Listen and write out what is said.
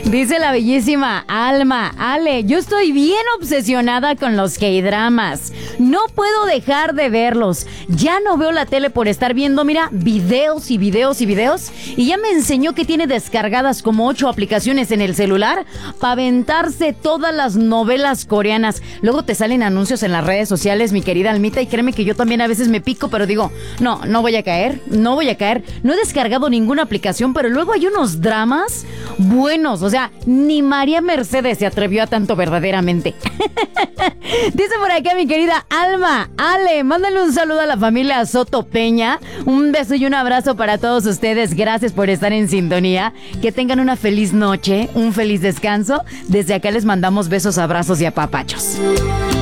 Dice la bellísima Alma, Ale, yo estoy bien obsesionada con los K-dramas. No puedo dejar de verlos. Ya no veo la tele por estar viendo, mira, videos y videos y videos. Y ya me enseñó que tiene descargadas como 8 aplicaciones en el celular para aventarse todas las novelas coreanas. Luego te salen anuncios en las redes sociales, mi querida Almita, y créeme que yo también a veces me pico, pero digo, no voy a caer. No he descargado ninguna aplicación, pero luego hay unos dramas buenos, o sea, ni María Mercedes se atrevió a tanto verdaderamente. Dice por acá mi querida Alma, Ale, mándale un saludo a la familia Soto Peña, un beso y un abrazo para todos ustedes, gracias por estar en sintonía, que tengan una feliz noche, un feliz descanso, desde acá les mandamos besos, abrazos y apapachos.